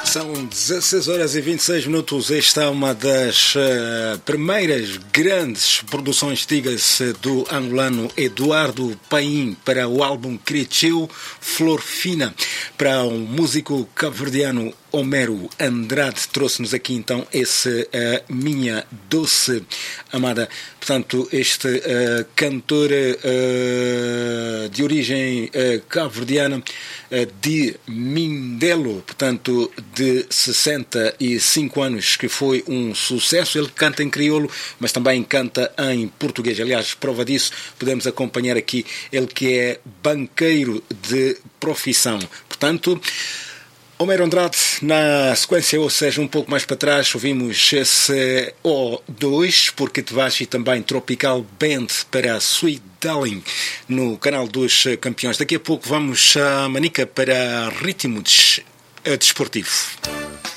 São 16 horas e 26 minutos. Esta é uma das primeiras grandes produções, diga-se, do angolano Eduardo Paim para o álbum Cresceu Flor Fina. Para o músico cabo-verdiano Homero Andrade, trouxe-nos aqui então esse Minha Doce Amada. Portanto, este cantor de origem cabo-verdiana, de Mindelo, portanto, de 65 anos, que foi um sucesso. Ele canta em crioulo, mas também canta em português. Aliás, prova disso, podemos acompanhar aqui ele que é banqueiro de profissão. Portanto, Homero Andrade, na sequência, ou seja, um pouco mais para trás, ouvimos esse O2, Porque Te Vais, e também Tropical Band para Sweet Darling, no canal dos campeões. Daqui a pouco vamos a Manica para ritmo desportivo.